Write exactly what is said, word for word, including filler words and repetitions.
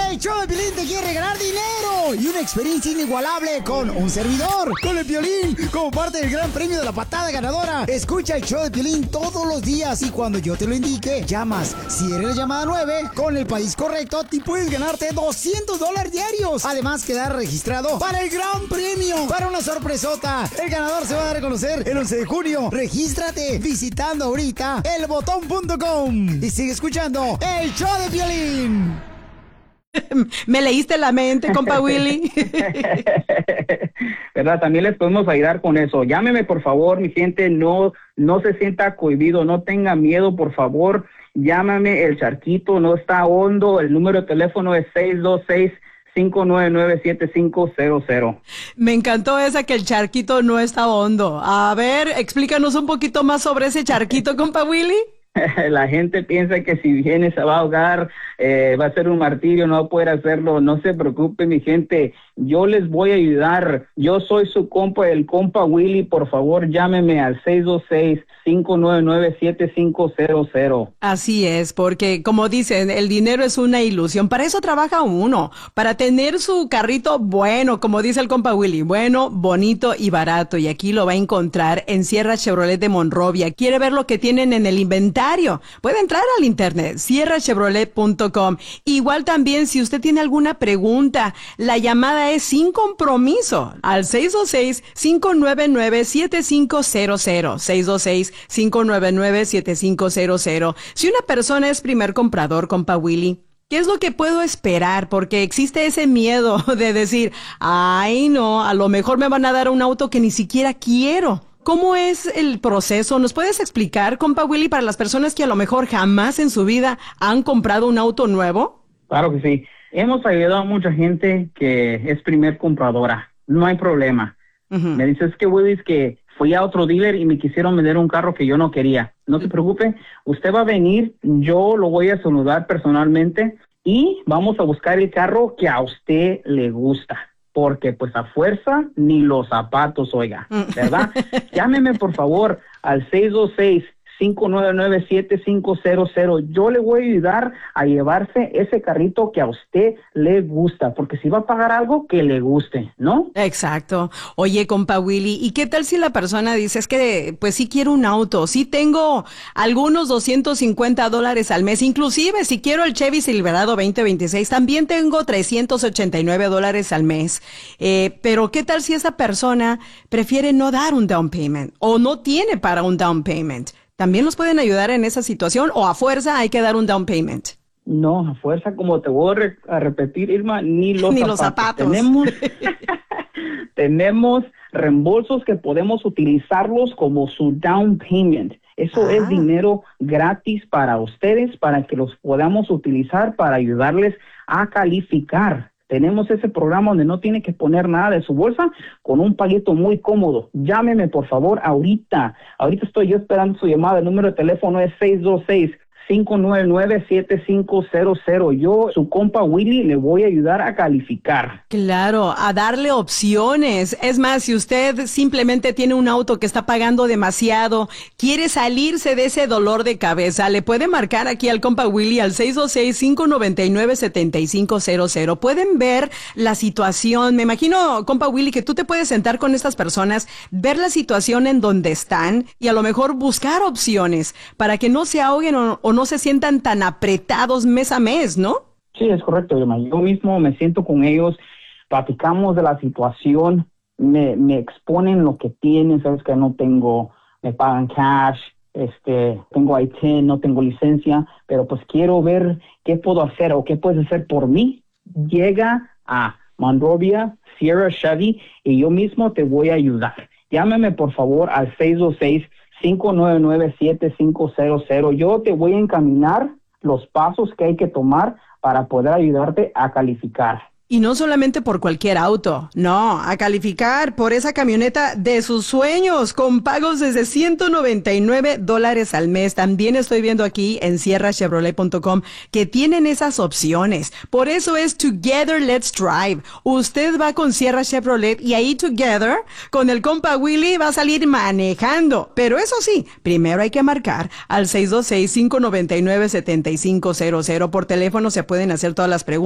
El show de Piolín te quiere regalar dinero y una experiencia inigualable con un servidor, con el Piolín, como parte del gran premio de la patada ganadora. Escucha el show de Piolín todos los días y cuando yo te lo indique, llamas. Si eres la llamada nueve, con el país correcto, te puedes ganarte doscientos dólares diarios. Además, quedar registrado para el gran premio, para una sorpresota. El ganador se va a dar a conocer el once de junio. Regístrate visitando ahorita el botón punto com y sigue escuchando el show de Piolín. Me leíste la mente, compa Willy. ¿Verdad? También les podemos ayudar con eso. Llámeme, por favor, mi gente, no, no se sienta cohibido, no tenga miedo, por favor. Llámame, el charquito no está hondo. El número de teléfono es seis dos seis, cinco nueve nueve, siete cinco cero cero. Me encantó esa que el charquito no está hondo. A ver, explícanos un poquito más sobre ese charquito, compa Willy. La gente piensa que si viene se va a ahogar, eh, va a ser un martirio, no va a poder hacerlo. No se preocupe, mi gente, yo les voy a ayudar. Yo soy su compa, el compa Willy. Por favor, llámeme al seis dos seis, cinco nueve nueve, siete cinco cero cero. Así es, porque como dicen, el dinero es una ilusión. Para eso trabaja uno, para tener su carrito bueno, como dice el compa Willy, bueno, bonito y barato. Y aquí lo va a encontrar en Sierra Chevrolet de Monrovia. ¿Quiere ver lo que tienen en el inventario? Puede entrar al internet, sierra chevrolet punto com. Igual también, si usted tiene alguna pregunta, la llamada es sin compromiso al seis dos seis, cinco nueve nueve, siete cinco cero cero, seis dos seis, cinco nueve nueve, siete cinco cero cero. Si una persona es primer comprador, compa Willy, ¿qué es lo que puedo esperar? Porque existe ese miedo de decir, ay no, a lo mejor me van a dar un auto que ni siquiera quiero. ¿Cómo es el proceso? ¿Nos puedes explicar, compa Willy, para las personas que a lo mejor jamás en su vida han comprado un auto nuevo? Claro que sí. Hemos ayudado a mucha gente que es primer compradora. No hay problema. Uh-huh. Me dices que, Willy, es que fui a otro dealer y me quisieron vender un carro que yo no quería. No se preocupe. Usted va a venir, yo lo voy a saludar personalmente y vamos a buscar el carro que a usted le gusta. Porque pues a fuerza ni los zapatos, oiga, ¿verdad? Llámeme por favor al seis dos seis, cinco nueve nueve, siete cinco cero cero. Yo le voy a ayudar a llevarse ese carrito que a usted le gusta, porque si va a pagar algo que le guste, ¿no? Exacto. Oye, compa Willy, ¿y qué tal si la persona dice, es que pues sí quiero un auto, sí tengo algunos doscientos cincuenta dólares al mes, inclusive si quiero el Chevy Silverado veinte veintiséis, también tengo trescientos ochenta y nueve dólares al mes, eh, pero qué tal si esa persona prefiere no dar un down payment o no tiene para un down payment? ¿También nos pueden ayudar en esa situación o a fuerza hay que dar un down payment? No, a fuerza, como te voy a, re- a repetir, Irma, ni los ni zapatos. los zapatos. Tenemos, tenemos reembolsos que podemos utilizarlos como su down payment. Eso ah. es dinero gratis para ustedes, para que los podamos utilizar para ayudarles a calificar. Tenemos ese programa donde no tiene que poner nada de su bolsa con un paguito muy cómodo. Llámeme, por favor, ahorita. Ahorita estoy yo esperando su llamada. El número de teléfono es seis dos seis, cinco nueve nueve, siete cinco cero cero. Yo, su compa Willy, le voy a ayudar a calificar. Claro, a darle opciones. Es más, si usted simplemente tiene un auto que está pagando demasiado, quiere salirse de ese dolor de cabeza, le puede marcar aquí al compa Willy al seis dos seis, cinco nueve nueve, siete cinco cero cero. Pueden ver la situación. Me imagino, compa Willy, que tú te puedes sentar con estas personas, ver la situación en donde están y a lo mejor buscar opciones para que no se ahoguen o, o no se sientan tan apretados mes a mes, ¿no? Sí, es correcto, Irma. Yo mismo me siento con ellos, platicamos de la situación, me, me exponen lo que tienen, sabes que no tengo, me pagan cash, este, tengo I T I N, no tengo licencia, pero pues quiero ver qué puedo hacer o qué puedes hacer por mí. Llega a Monrovia, Sierra Chevy, y yo mismo te voy a ayudar. Llámame por favor al seis dos seis, cinco nueve nueve, siete cinco cero cero. Yo te voy a encaminar los pasos que hay que tomar para poder ayudarte a calificar. Y no solamente por cualquier auto, no, a calificar por esa camioneta de sus sueños con pagos desde ciento noventa y nueve dólares al mes. También estoy viendo aquí en sierra chevrolet punto com que tienen esas opciones. Por eso es Together Let's Drive. Usted va con Sierra Chevrolet y ahí Together con el compa Willy va a salir manejando. Pero eso sí, primero hay que marcar al seis dos seis, cinco nueve nueve, siete cinco cero cero. Por teléfono se pueden hacer todas las preguntas.